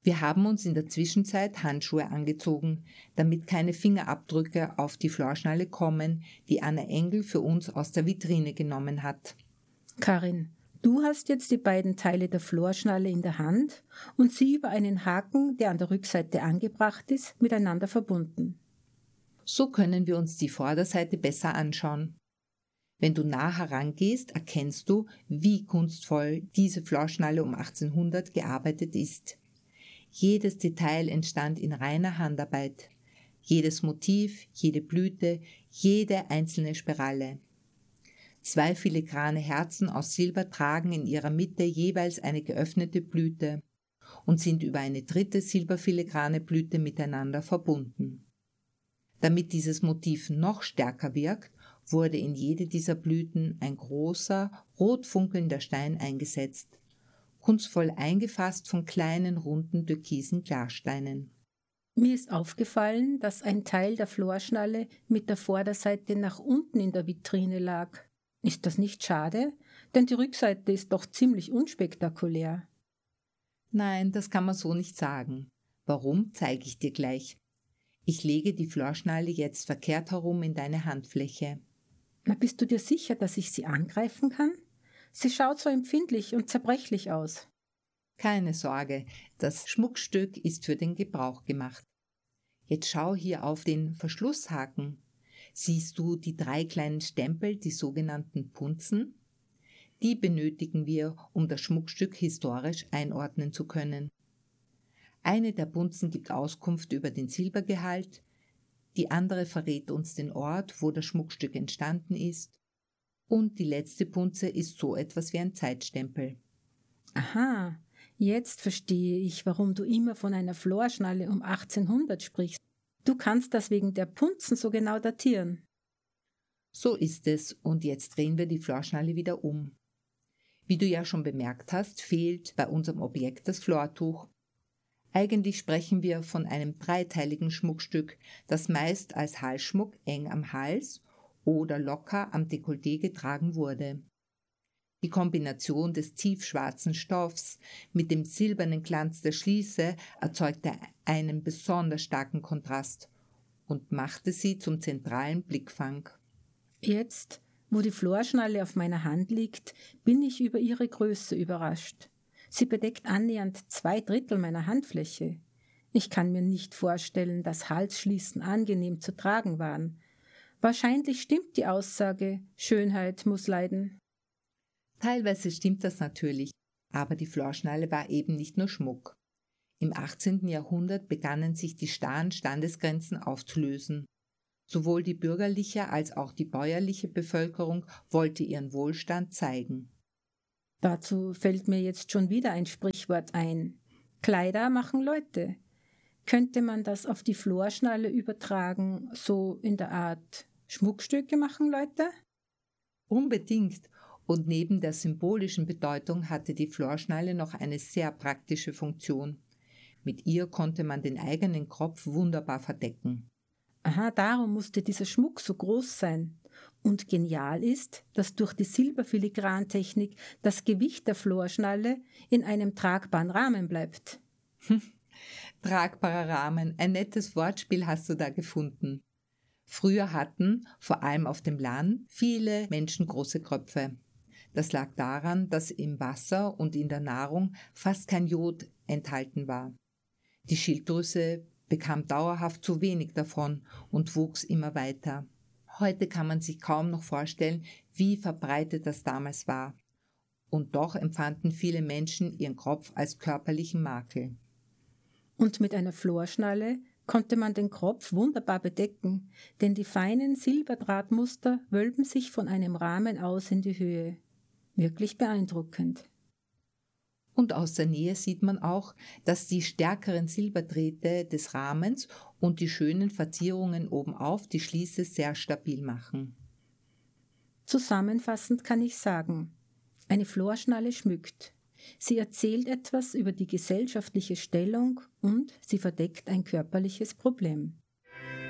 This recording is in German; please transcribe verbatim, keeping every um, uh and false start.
Wir haben uns in der Zwischenzeit Handschuhe angezogen, damit keine Fingerabdrücke auf die Florschnalle kommen, die Anna Engel für uns aus der Vitrine genommen hat. Karin, du hast jetzt die beiden Teile der Florschnalle in der Hand und sie über einen Haken, der an der Rückseite angebracht ist, miteinander verbunden. So können wir uns die Vorderseite besser anschauen. Wenn du nah herangehst, erkennst du, wie kunstvoll diese Florschnalle um achtzehnhundert gearbeitet ist. Jedes Detail entstand in reiner Handarbeit. Jedes Motiv, jede Blüte, jede einzelne Spiralle. Zwei filigrane Herzen aus Silber tragen in ihrer Mitte jeweils eine geöffnete Blüte und sind über eine dritte silberfiligrane Blüte miteinander verbunden. Damit dieses Motiv noch stärker wirkt, wurde in jede dieser Blüten ein großer, rot funkelnder Stein eingesetzt, kunstvoll eingefasst von kleinen, runden, türkisen Glassteinen. Mir ist aufgefallen, dass ein Teil der Florschnalle mit der Vorderseite nach unten in der Vitrine lag. Ist das nicht schade? Denn die Rückseite ist doch ziemlich unspektakulär. Nein, das kann man so nicht sagen. Warum, zeige ich dir gleich. Ich lege die Florschnalle jetzt verkehrt herum in deine Handfläche. Na, bist du dir sicher, dass ich sie angreifen kann? Sie schaut so empfindlich und zerbrechlich aus. Keine Sorge, das Schmuckstück ist für den Gebrauch gemacht. Jetzt schau hier auf den Verschlusshaken. Siehst du die drei kleinen Stempel, die sogenannten Punzen? Die benötigen wir, um das Schmuckstück historisch einordnen zu können. Eine der Punzen gibt Auskunft über den Silbergehalt, die andere verrät uns den Ort, wo das Schmuckstück entstanden ist, und die letzte Punze ist so etwas wie ein Zeitstempel. Aha, jetzt verstehe ich, warum du immer von einer Florschnalle um achtzehnhundert sprichst. Du kannst das wegen der Punzen so genau datieren. So ist es, und jetzt drehen wir die Florschnalle wieder um. Wie du ja schon bemerkt hast, fehlt bei unserem Objekt das Flortuch. Eigentlich sprechen wir von einem dreiteiligen Schmuckstück, das meist als Halsschmuck eng am Hals oder locker am Dekolleté getragen wurde. Die Kombination des tiefschwarzen Stoffs mit dem silbernen Glanz der Schließe erzeugte einen besonders starken Kontrast und machte sie zum zentralen Blickfang. Jetzt, wo die Florschnalle auf meiner Hand liegt, bin ich über ihre Größe überrascht. Sie bedeckt annähernd zwei Drittel meiner Handfläche. Ich kann mir nicht vorstellen, dass Halsschließen angenehm zu tragen waren. Wahrscheinlich stimmt die Aussage, Schönheit muss leiden. Teilweise stimmt das natürlich, aber die Florschnalle war eben nicht nur Schmuck. Im achtzehnten Jahrhundert begannen sich die starren Standesgrenzen aufzulösen. Sowohl die bürgerliche als auch die bäuerliche Bevölkerung wollte ihren Wohlstand zeigen. Dazu fällt mir jetzt schon wieder ein Sprichwort ein. Kleider machen Leute. Könnte man das auf die Florschnalle übertragen, so in der Art Schmuckstücke machen Leute? Unbedingt. Und neben der symbolischen Bedeutung hatte die Florschnalle noch eine sehr praktische Funktion. Mit ihr konnte man den eigenen Kopf wunderbar verdecken. Aha, darum musste dieser Schmuck so groß sein. Und genial ist, dass durch die Silberfiligrantechnik das Gewicht der Florschnalle in einem tragbaren Rahmen bleibt. Tragbarer Rahmen, ein nettes Wortspiel hast du da gefunden. Früher hatten, vor allem auf dem Land, viele Menschen große Köpfe. Das lag daran, dass im Wasser und in der Nahrung fast kein Jod enthalten war. Die Schilddrüse bekam dauerhaft zu wenig davon und wuchs immer weiter. Heute kann man sich kaum noch vorstellen, wie verbreitet das damals war. Und doch empfanden viele Menschen ihren Kopf als körperlichen Makel. Und mit einer Florschnalle konnte man den Kopf wunderbar bedecken, denn die feinen Silberdrahtmuster wölben sich von einem Rahmen aus in die Höhe. Wirklich beeindruckend. Und aus der Nähe sieht man auch, dass die stärkeren Silberdrähte des Rahmens und die schönen Verzierungen obenauf die Schließe sehr stabil machen. Zusammenfassend kann ich sagen, eine Florschnalle schmückt. Sie erzählt etwas über die gesellschaftliche Stellung und sie verdeckt ein körperliches Problem.